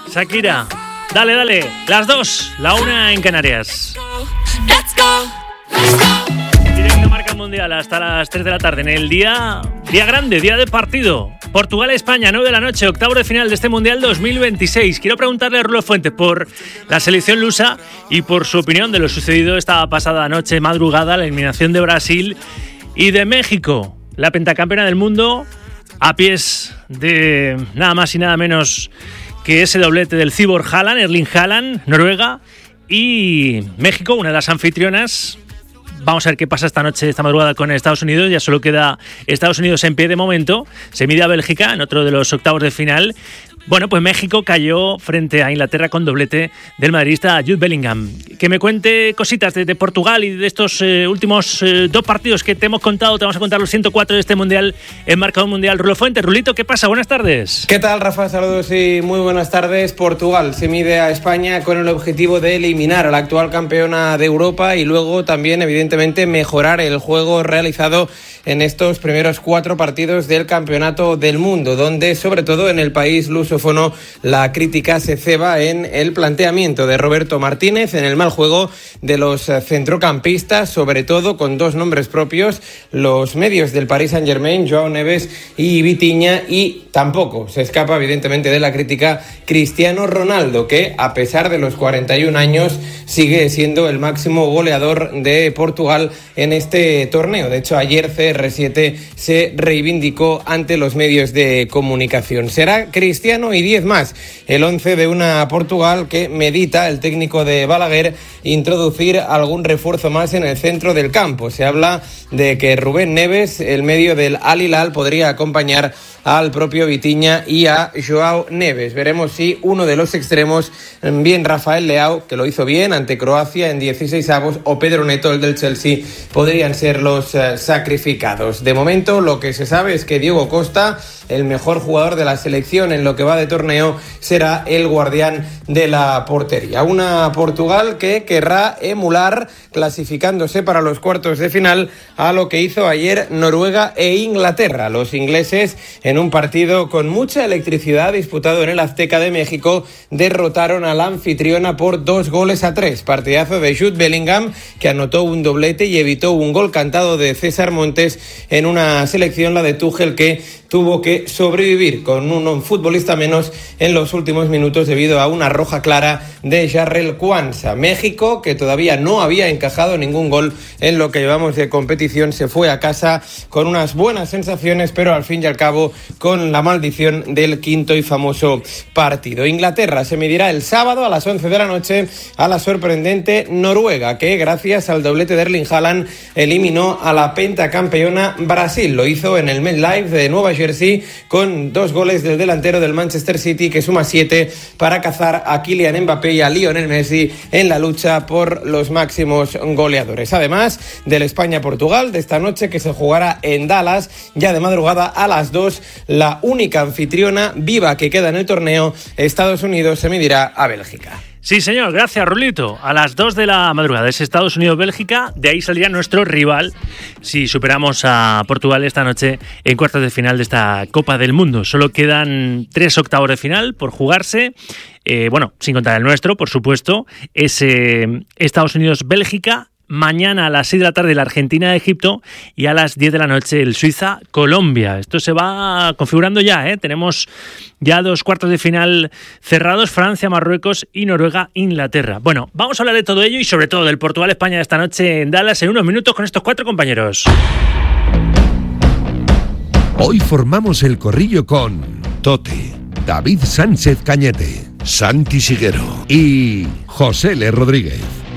Shakira. Dale, dale. Las 2, la 1 en Canarias. Directo Marca Mundial hasta las 3 de la tarde. En el día grande, día de partido. Portugal-España, 9 de la noche, octavos de final de este Mundial 2026. Quiero preguntarle a Rulo Fuentes por la selección lusa y por su opinión de lo sucedido esta pasada noche, madrugada, la eliminación de Brasil y de México, la pentacampeona del mundo, a pies de nada más y nada menos que ese doblete del Cyborg Haaland, Erling Haaland, Noruega, y México, una de las anfitrionas. Vamos a ver qué pasa esta noche, esta madrugada con Estados Unidos. Ya solo queda Estados Unidos en pie de momento. Se mide a Bélgica en otro de los octavos de final. Bueno, pues México cayó frente a Inglaterra con doblete del madridista Jude Bellingham. Que me cuente cositas de Portugal y de estos últimos 2 partidos que te hemos contado. Te vamos a contar los 104 de este Mundial en Marcador Mundial. Rulo Fuentes, Rulito, ¿qué pasa? Buenas tardes. ¿Qué tal, Rafa? Saludos y muy buenas tardes. Portugal se mide a España con el objetivo de eliminar a la actual campeona de Europa y luego también, evidentemente, mejorar el juego realizado en estos primeros 4 partidos del Campeonato del Mundo, donde, sobre todo en el país lusófono, la crítica se ceba en el planteamiento de Roberto Martínez, en el mal juego de los centrocampistas, sobre todo con 2 nombres propios, los medios del Paris Saint-Germain, Joao Neves y Vitinha, y tampoco se escapa, evidentemente, de la crítica Cristiano Ronaldo, que, a pesar de los 41 años, sigue siendo el máximo goleador de Portugal en este torneo. De hecho, ayer CR7 se reivindicó ante los medios de comunicación. Será Cristiano y 10 más el 11 de una Portugal que medita el técnico de Balaguer introducir algún refuerzo más en el centro del campo. Se habla de que Rubén Neves, el medio del Al Hilal, podría acompañar al propio Vitinha y a Joao Neves. Veremos si uno de los extremos, bien Rafael Leao, que lo hizo bien ante Croacia en 16avos, o Pedro Neto, el del Chelsea, podrían ser los sacrificados. De momento, lo que se sabe es que Diego Costa, el mejor jugador de la selección en lo que va de torneo, será el guardián de la portería. Una Portugal que querrá emular, clasificándose para los cuartos de final, a lo que hizo ayer Noruega e Inglaterra. Los ingleses, en un partido con mucha electricidad disputado en el Azteca de México, derrotaron a la anfitriona por 2-3. Partidazo de Jude Bellingham, que anotó un doblete y evitó un gol cantado de César Montes en una selección, la de Tuchel, que tuvo que sobrevivir con un futbolista menos en los últimos minutos debido a una roja clara de Jarrell Quansah. México, que todavía no había encajado ningún gol en lo que llevamos de competición, se fue a casa con unas buenas sensaciones, pero al fin y al cabo con la maldición del quinto y famoso partido. Inglaterra se medirá el sábado a las 11 de la noche a la sorprendente Noruega, que gracias al doblete de Erling Haaland eliminó a la pentacampeona Brasil. Lo hizo en el MetLife de Nueva Jersey con 2 goles del delantero del Manchester City, que suma 7 para cazar a Kylian Mbappé y a Lionel Messi en la lucha por los máximos goleadores. Además del España-Portugal de esta noche, que se jugará en Dallas ya de madrugada a las 2, la única anfitriona viva que queda en el torneo, Estados Unidos, se medirá a Bélgica. Sí, señor, gracias, Rulito. A las 2 de la madrugada es Estados Unidos-Bélgica. De ahí saldría nuestro rival si superamos a Portugal esta noche en cuartos de final de esta Copa del Mundo. Solo quedan 3 octavos de final por jugarse. Sin contar el nuestro, por supuesto. Es Estados Unidos-Bélgica. Mañana a las 6 de la tarde la Argentina-Egipto y a las 10 de la noche el Suiza-Colombia. Esto se va configurando ya, ¿eh? Tenemos ya 2 cuartos de final cerrados: Francia-Marruecos y Noruega-Inglaterra. Bueno, vamos a hablar de todo ello y sobre todo del Portugal-España de esta noche en Dallas en unos minutos con estos 4 compañeros. Hoy formamos el corrillo con Tote, David Sánchez Cañete, Santi Siguero y José L. Rodríguez.